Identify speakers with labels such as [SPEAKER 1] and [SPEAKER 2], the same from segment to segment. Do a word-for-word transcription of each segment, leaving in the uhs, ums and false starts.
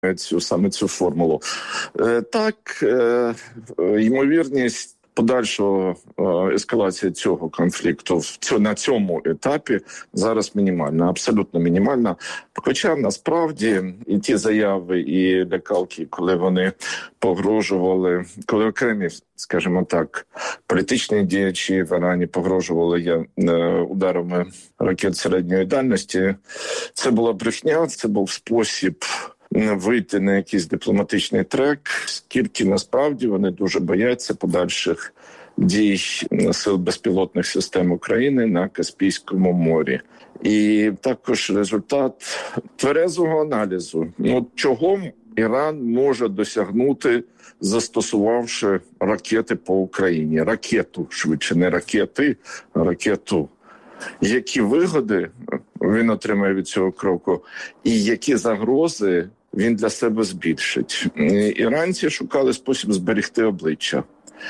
[SPEAKER 1] цю саме цю формулу. Так, ймовірність подальшого ескалації цього конфлікту на цьому етапі зараз мінімальна, абсолютно мінімальна. Хоча насправді і ті заяви, і лякалки, коли вони погрожували, коли окремі, скажімо так, політичні діячі в Ірані погрожували ударами ракет середньої дальності, це була брехня, це був спосіб вийти на якийсь дипломатичний трек, скільки насправді вони дуже бояться подальших дій сил безпілотних систем України на Каспійському морі. І також результат тверезого аналізу, ну, чого Іран може досягнути, застосувавши ракети по Україні. Ракету, швидше, не ракети, а ракету. Які вигоди він отримає від цього кроку і які загрози він для себе збільшить. Іранці шукали спосіб зберегти обличчя.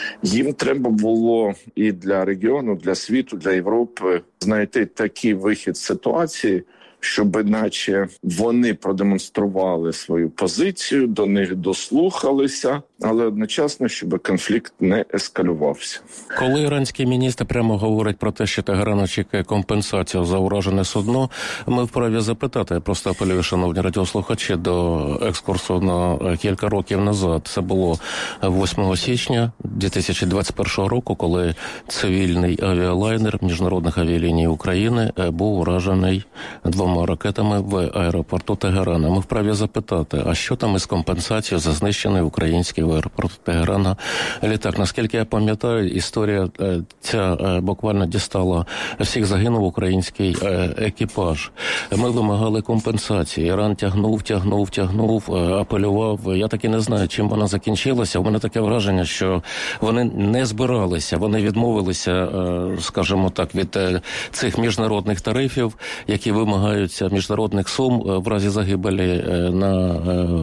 [SPEAKER 1] Їм треба було і для регіону, для світу, для Європи знайти такий вихід з ситуації, щоб наче вони продемонстрували свою позицію, до них дослухалися, але одночасно, щоб конфлікт не ескалювався.
[SPEAKER 2] Коли іранський міністр прямо говорить про те, що Тегеран очікує компенсацію за уражене судно, ми вправі запитати, я просто апелюю, шановні радіослухачі, до екскурсу на кілька років назад. Це було восьмого січня дві тисячі двадцять першого року, коли цивільний авіалайнер Міжнародних авіаліній України був уражений двома ракетами в аеропорту Тегерана. Ми вправі запитати, а що там із компенсацією за знищений український в аеропорту Тегерана літак? Наскільки я пам'ятаю, історія ця буквально дістала всіх, загинув український екіпаж. Ми вимагали компенсації. Іран тягнув, тягнув, тягнув, апелював. Я так і не знаю, чим вона закінчилася. У мене таке враження, що вони не збиралися, вони відмовилися, скажімо так, від цих міжнародних тарифів, які вимагаються міжнародних сум в разі загибелі на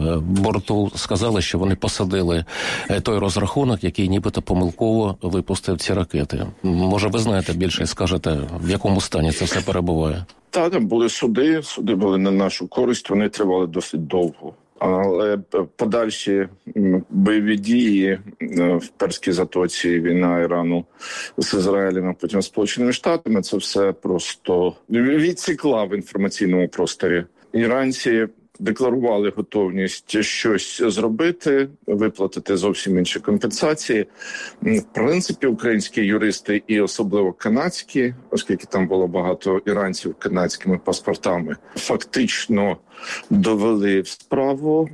[SPEAKER 2] борту. Сказали, що вони посадили той розрахунок, який нібито помилково випустив ці ракети. Може, ви знаєте більше і скажете, в якому стані це все перебуває?
[SPEAKER 1] Так, там були суди, суди були на нашу користь, вони тривали досить довго. Але подальші бойові дії в Перській затоці, війна Ірану з Ізраїлем, а потім Сполученими Штатами, це все просто відсікла в інформаційному просторі. Іранці декларували готовність щось зробити, виплатити зовсім інші компенсації. В принципі, українські юристи і особливо канадські, оскільки там було багато іранців канадськими паспортами, фактично довели справу,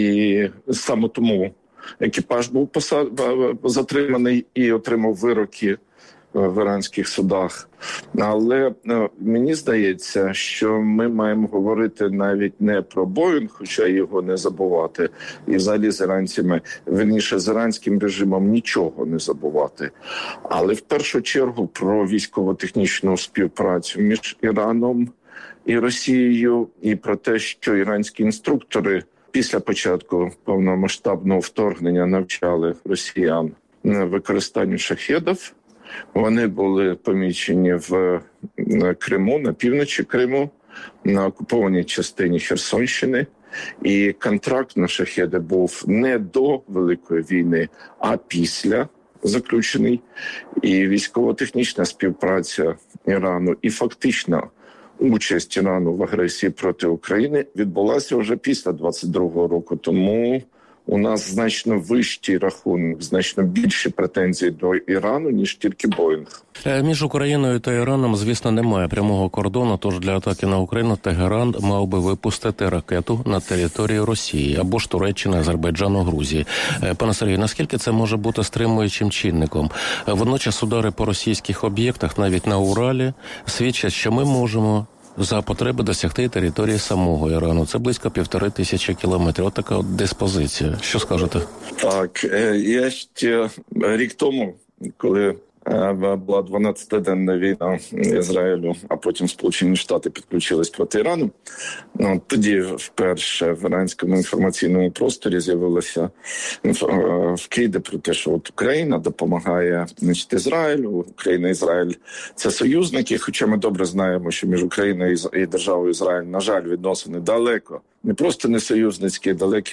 [SPEAKER 1] і саме тому екіпаж був посад... затриманий і отримав вироки в іранських судах. Але мені здається, що ми маємо говорити навіть не про Боїнг, хоча його не забувати, і взагалі з іранцями, вірніше, з іранським режимом нічого не забувати. Але в першу чергу про військово-технічну співпрацю між Іраном і Росією, і про те, що іранські інструктори після початку повномасштабного вторгнення навчали росіян використанню шахедів. Вони були помічені в Криму, на півночі Криму, на окупованій частині Херсонщини. І контракт на шахеди був не до Великої війни, а після заключений. І військово-технічна співпраця Ірану і фактична участь Ірану в агресії проти України відбулася вже після двадцять другого року. Тому у нас значно вищий рахунок, значно більші претензії до Ірану, ніж тільки Боїнг.
[SPEAKER 2] Між Україною та Іраном, звісно, немає прямого кордону, тож для атаки на Україну Тегеран мав би випустити ракету на територію Росії або ж Туреччини, Азербайджану, Грузії. Пане Сергію, наскільки це може бути стримуючим чинником? Водночас удари по російських об'єктах, навіть на Уралі, свідчать, що ми можемо за потреби досягти території самого Ірану. Це близько півтори тисячі кілометрів. От така от диспозиція. Що скажете?
[SPEAKER 1] Так, я ще рік тому, коли була дванадцятиденна війна Ізраїлю, а потім Сполучені Штати підключились проти Ірану. Ну, тоді вперше в іранському інформаційному просторі з'явилося вкиди про те, що от Україна допомагає, значить, Ізраїлю, Україна і Ізраїль – це союзники, хоча ми добре знаємо, що між Україною і державою Ізраїль, на жаль, відносини далеко, не просто не союзницькі, далекі